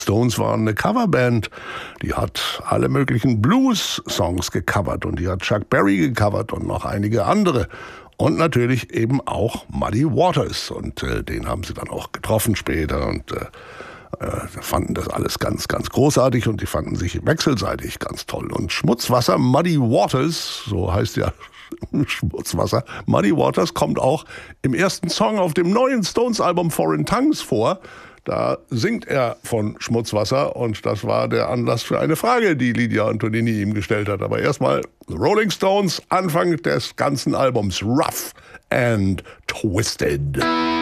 Stones waren eine Coverband, die hat alle möglichen Blues-Songs gecovert und die hat Chuck Berry gecovert und noch einige andere. Und natürlich eben auch Muddy Waters und den haben sie dann auch getroffen später und fanden das alles ganz, ganz großartig und die fanden sich wechselseitig ganz toll. Und Schmutzwasser, Muddy Waters, so heißt ja Schmutzwasser, Muddy Waters kommt auch im ersten Song auf dem neuen Stones-Album Foreign Tongues vor. Da singt er von Schmutzwasser und das war der Anlass für eine Frage, die Lydia Antonini ihm gestellt hat. Aber erstmal The Rolling Stones, Anfang des ganzen Albums, Rough and Twisted.